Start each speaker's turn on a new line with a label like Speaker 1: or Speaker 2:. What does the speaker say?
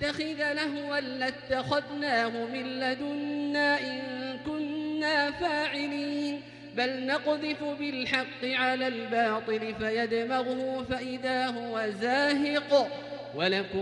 Speaker 1: نتخذ لهوا لاتخذناه من لدنا إن كنا فاعلين بل نقذف بالحق على الباطل فيدمغه فإذا هو زاهق ولكم